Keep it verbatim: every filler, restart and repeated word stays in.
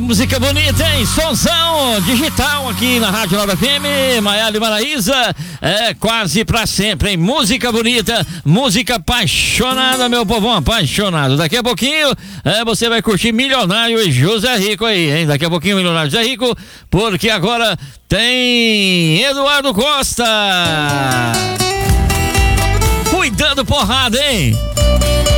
música bonita, hein? Sonzão digital aqui na Rádio Nova F M, Maiara e Maraísa, é quase pra sempre, hein? Música bonita, música apaixonada, meu povão, apaixonado. Daqui a pouquinho, é, você vai curtir Milionário e José Rico aí, hein? Daqui a pouquinho Milionário e José Rico, porque agora tem Eduardo Costa. Cuidando porrada, hein?